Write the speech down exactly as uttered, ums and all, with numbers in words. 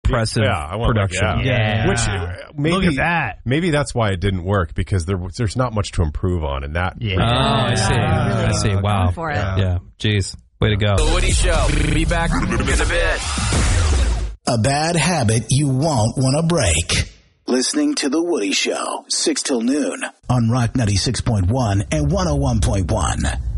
impressive yeah, I want production. Like, yeah. Yeah. Which uh, maybe Look at that. maybe that's why it didn't work because there there's not much to improve on in that. Yeah. Oh, I see. Really I see. Wow. going for it. Yeah. Jeez. Way to go. The Woody Show. Be back in a bit. A bad habit you won't want to break. Listening to The Woody Show, six till noon on Rock ninety-six point one and one oh one point one.